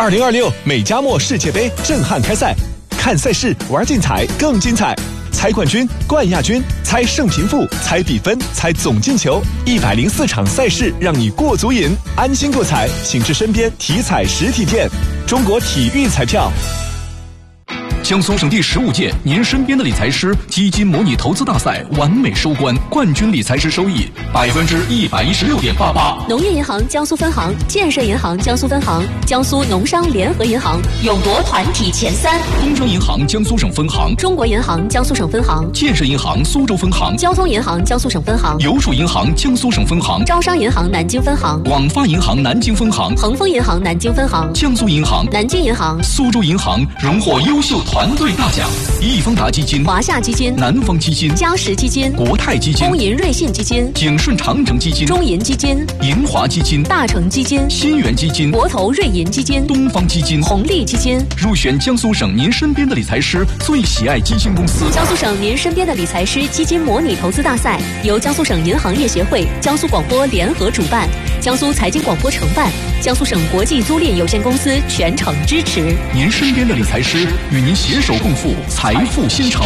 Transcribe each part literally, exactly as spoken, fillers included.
二零二六美加墨世界杯震撼开赛，看赛事玩竞彩更精彩。猜冠军、冠亚军，猜胜贫富，猜比分，猜总进球，一百零四场赛事让你过足瘾，安心购彩，请至身边体彩实体店。中国体育彩票。 江苏省第十五届您身边的理财师基金模拟投资大赛完美收官，冠军理财师收益百分之一百一十六点八八。 农业银行江苏分行、建设银行江苏分行、江苏农商联合银行勇夺团体前三。 工商银行江苏省分行、 中国银行江苏省分行、 建设银行苏州分行、 交通银行江苏省分行、 邮储银行江苏省分行、 招商银行南京分行、 广发银行南京分行、 恒丰银行南京分行、 江苏银行、 南京银行、 苏州银行荣获优秀团队大奖。易方达基金、 华夏基金、 南方基金、 嘉实基金、 国泰基金、 工银瑞信基金、 景顺长城基金、 中银基金、 银华基金、 大成基金、 新源基金、 国投瑞银基金、 东方基金、 红利基金入选江苏省您身边的理财师最喜爱基金公司。 江苏省您身边的理财师基金模拟投资大赛由江苏省银行业协会、江苏广播联合主办，江苏财经广播承办，江苏省国际租赁有限公司全程支持。 您身边的理财师与您携手共赴财富新城。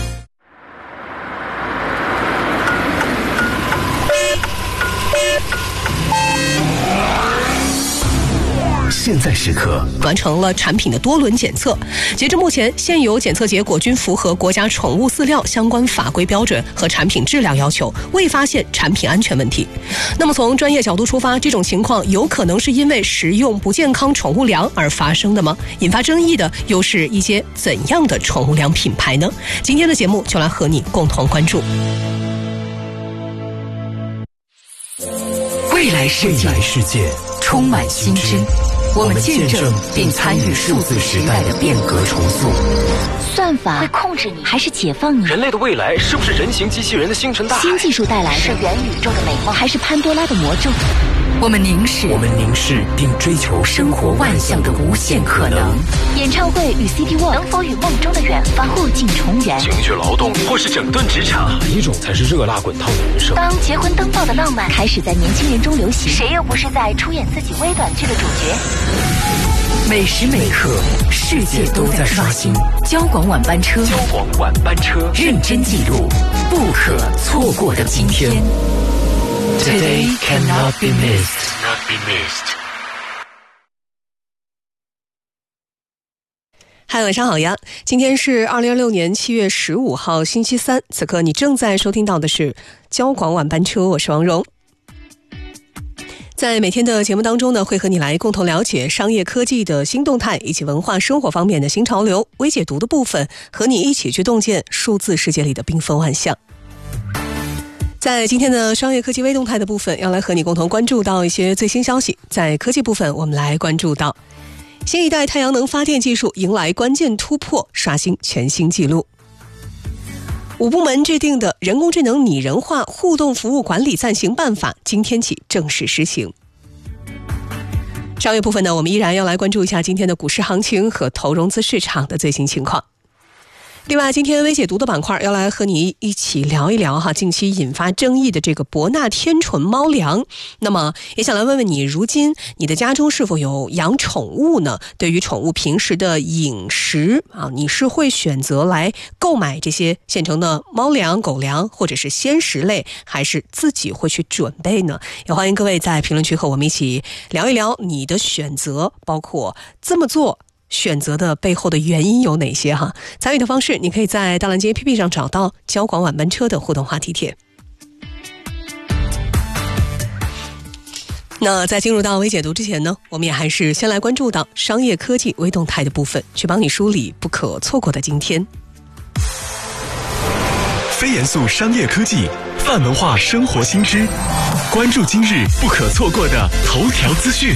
现在时刻完成了产品的多轮检测，截至目前，现有检测结果均符合国家宠物饲料相关法规标准和产品质量要求，未发现产品安全问题。那么从专业角度出发，这种情况有可能是因为食用不健康宠物粮而发生的吗？引发争议的又是一些怎样的宠物粮品牌呢？今天的节目就来和你共同关注。 未来世界， 未来世界充满新知，我们见证并参与数字时代的变革重塑。 算法会控制你，还是解放你？ 人类的未来是不是人形机器人的星辰大海？ 新技术带来的是元宇宙的美梦，还是潘多拉的魔咒？ 我们凝视， 我们凝视并追求生活万象的无限可能。 演唱会与 C D Walk 能否与梦中的远方破镜重圆？ 情绪劳动或是整顿职场，哪一种才是热辣滚烫的人生？ 当结婚登报的浪漫开始在年轻人中流行，谁又不是在出演自己微短剧的主角？ 每时每刻，世界都在刷新。交广晚班车， 交广晚班车， 认真记录不可错过的今天。 Today cannot be missed. Not be missed. 嗨，晚上好呀！今天是二零二六年七月十五号星期三，此刻你正在收听到的是交广晚班车，我是王蓉。在每天的节目当中呢，会和你来共同了解商业科技的新动态以及文化生活方面的新潮流。微解读的部分，和你一起去洞见数字世界里的缤纷万象。在今天的商业科技微动态的部分，要来和你共同关注到一些最新消息。在科技部分，我们来关注到新一代太阳能发电技术迎来关键突破，刷新全新纪录。五部门制定的人工智能拟人化互动服务管理暂行办法今天起正式施行。商业部分呢，我们依然要来关注一下今天的股市行情和投融资市场的最新情况。另外，今天微解读的板块要来和你一起聊一聊哈，近期引发争议的这个博纳天纯猫粮。那么也想来问问你，如今你的家中是否有养宠物呢？对于宠物平时的饮食啊，你是会选择来购买这些现成的猫粮、狗粮，或者是鲜食类，还是自己会去准备呢？也欢迎各位在评论区和我们一起聊一聊你的选择，包括这么做选择的背后的原因有哪些哈？参与的方式，你可以在大蓝鲸 A P P 上找到交广晚班车的互动话题帖。那在进入到微解读之前呢，我们也还是先来关注到商业科技微动态的部分，去帮你梳理不可错过的今天。 非严肃商业科技，泛文化生活新知，关注今日不可错过的头条资讯。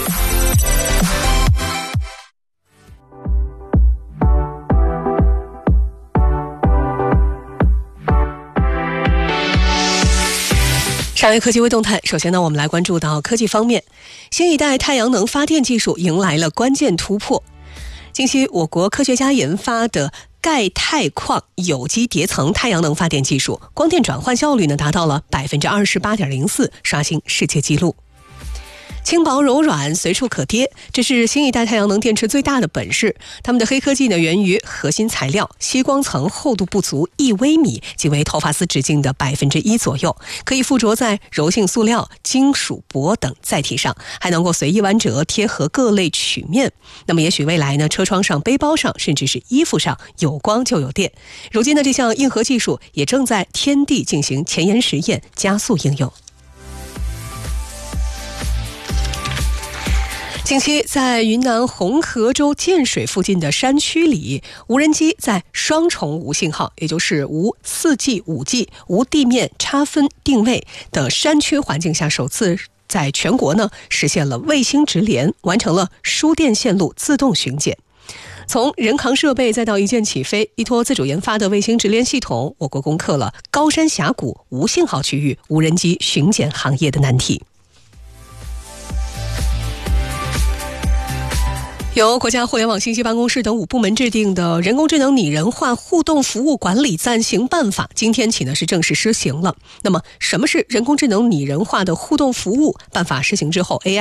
商业科技微动态，首先呢，我们来关注到科技方面，新一代太阳能发电技术迎来了关键突破。近期，我国科学家研发的钙钛矿有机叠层太阳能发电技术，光电转换效率呢达到了百分之二十八点零四，刷新世界纪录。 轻薄柔软，随处可跌，这是新一代太阳能电池最大的本事。它们的黑科技呢，源于核心材料吸光层厚度不足一微米，即为头发丝直径的百分之一左右，可以附着在柔性塑料、金属箔等载体上，还能够随意弯折贴合各类曲面。那么也许未来呢，车窗上、背包上，甚至是衣服上，有光就有电。如今的这项硬核技术也正在天地进行前沿实验，加速应用。近期在云南红河州建水附近的山区里，无人机在双重无信号，也就是无 四 G、五 G、无地面差分定位的山区环境下，首次在全国呢实现了卫星直连，完成了输电线路自动巡检。从人扛设备再到一键起飞，依托自主研发的卫星直连系统，我国攻克了高山峡谷无信号区域无人机巡检行业的难题。由国家互联网信息办公室等五部门制定的人工智能拟人化互动服务管理暂行办法，今天起呢是正式施行了。那么，什么是人工智能拟人化的互动服务？办法施行之后 ，A I